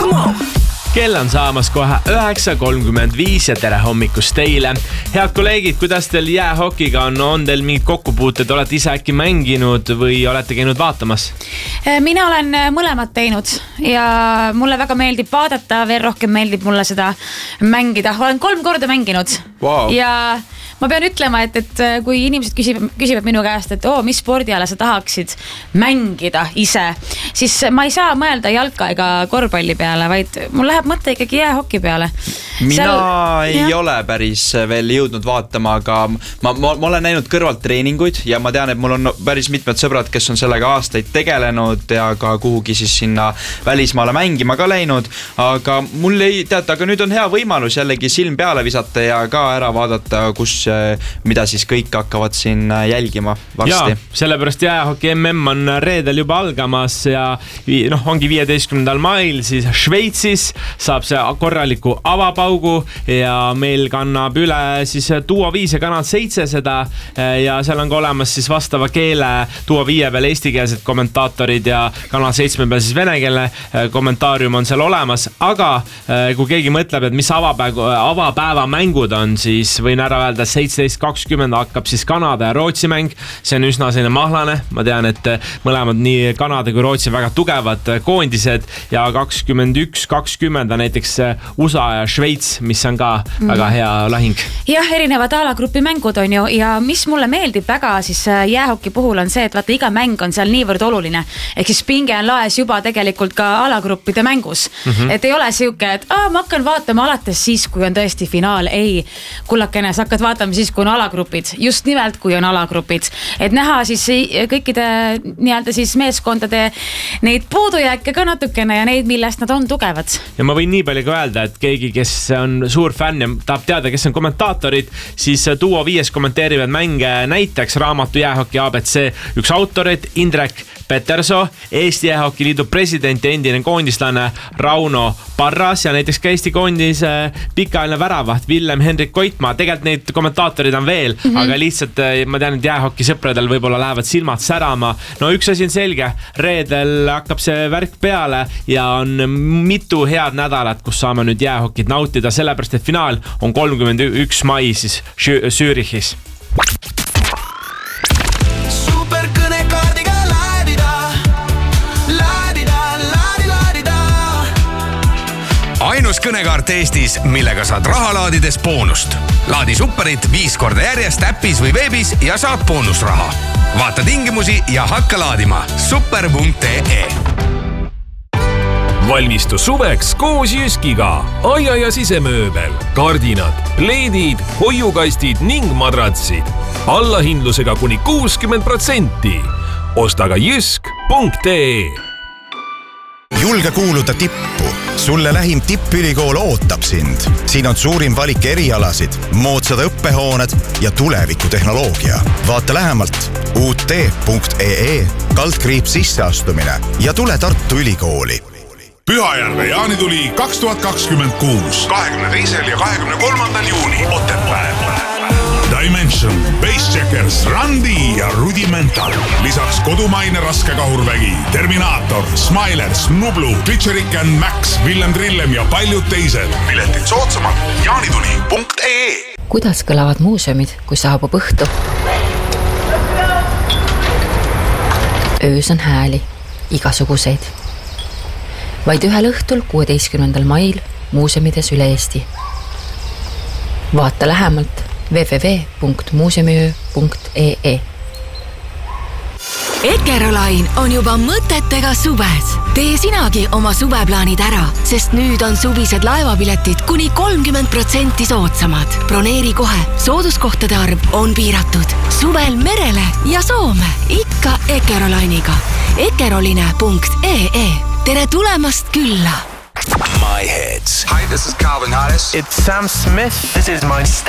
Kell on saamas kohe 9:35 ja tere hommikust teile. Head kolleegid, kuidas teil jäähokiga on? On teil mingid kokkupuuted? Olete ise äkki mänginud või olete käinud vaatamas? Mina olen mõlemat teinud ja mulle väga meeldib vaadata, veel rohkem meeldib mulle seda mängida. Olen 3 korda mänginud. Wow. Ja ma pean ütlema, et kui inimesed küsivad minu käest, et mis spordiala sa tahaksid mängida ise, siis ma ei saa mõelda jalka ega korvpalli peale, vaid mul läheb mõte ikkagi jäähoki peale. Mina ei ole päris veel jõudnud vaatama, aga ma olen näinud kõrvalt treeninguid ja ma tean, et mul on päris mitmed sõbrad, kes on sellega aastaid tegelenud ja ka kuhugi siis sinna välismaale mängima ka läinud, aga mul ei teata, aga nüüd on hea võimalus jällegi silm peale visata ja ka ära vaadata, mida siis kõik hakkavad siin jälgima varsti. Ja, sellepärast jäähoki MM on reedel juba algamas ja ongi 15. mail siis Šveitsis saab see korraliku avapaugu ja meil kannab üle siis Duo 5 ja Kanal 7 seda ja seal on ka olemas siis vastava keele Duo 5 peal eestikeelsed kommentaatorid ja Kanal 7 peal siis venekeelne kommentaarium on seal olemas, aga kui keegi mõtleb, et mis avapäeva mängud on, siis võin ära öelda 17:20 hakkab siis Kanada ja Rootsi mäng. See on üsna selline mahlane. Ma tean, et mõlemad nii Kanada kui Rootsi väga tugevad koondised ja 21:20 on näiteks USA ja Šveits, mis on ka väga hea lahing. Jah, erinevad alagrupi mängud on ju ja mis mulle meeldib väga siis jäähoki puhul on see, et vaata iga mäng on seal niivõrd oluline. Ehk siis pinge on laes juba tegelikult ka alagruppide mängus. Et ei ole siuke, et ma hakkan vaatama alates siis, kui on tõesti finaal. Ei, kullakene, sa hakkad vaatama siis, kui on alagrupid. Just nimelt, kui on alagrupid. Et näha siis kõikide nii-öelda siis meeskondade neid puudujääke ka natukene ja neid, millest nad on tugevad. Ja ma võin nii palju ka öelda, et keegi, kes on suur fänn ja tahab teada, kes on kommentaatorid, siis Duo 5 kommenteerivad mänge näiteks raamatu Jäähoki ABC üks autorid Indrek Peterso, Eesti Jäähoki Liidu president ja endine koondislane Rauno Parras ja näiteks ka Eesti koondis pikaajaline väravaht Villem-Henrik Koitmaa. Tegelikult neid kommentaatorid on veel, aga lihtsalt ma tean, et jäähoki sõpradel võib-olla lähevad silmad särama. No üks asi on selge, reedel hakkab see värk peale ja on mitu head nädalat, kus saame nüüd jäähokit nautida, sellepärast et finaal on 31. mai siis Zürichis. Ainus kõnekaart Eestis, millega saad raha laadides boonust. Laadi Superit 5 korda järjest äppis või veebis ja saad boonusraha. Vaata tingimusi ja hakka laadima. super.ee. Valmistu suveks koos Jyskiga. Aia ja sisemööbel, kardinad, pleedid, hoiukastid ning madratsid. Allahindlusega kuni 60%. Osta ka jysk.ee. Julge kuuluda tippu. Sulle lähim tippülikool ootab sind. Siin on suurim valik erialasid, moodsad õppehooned ja tulevikutehnoloogia. Vaata lähemalt ut.ee / sisseastumine ja tule Tartu Ülikooli. Pühajärve jaanituli 2026. 22. ja 23. juuni Otepääl. Dimension, Bassjackers, Randi ja Rudimental. Lisaks kodumaine raskekahurvägi, Terminaator, Smilers, Nublu, Twitcherik and Max, Willem Trillem ja paljud teised. Piletid soodsamalt jaanituli.ee. Kuidas kõlavad muuseumid, kui saabub õhtu? Öös on hääli, igasuguseid. Vaid ühel õhtul 16. mail muuseumides üle Eesti. Vaata lähemalt www.muuseumiöö.ee. Ekerolain on juba mõtetega suves. Tee sinagi oma suveplaanid ära, sest nüüd on suvised laevapiletid kuni 30% soodsamad. Broneeri kohe, sooduskohtade arv on piiratud. Suvel merele ja Soome, ikka Ekerolainiga. Ekeroline.ee. Tere tulemast külla! My Hits. Hi, this is Calvin Harris. It's Sam Smith. This is my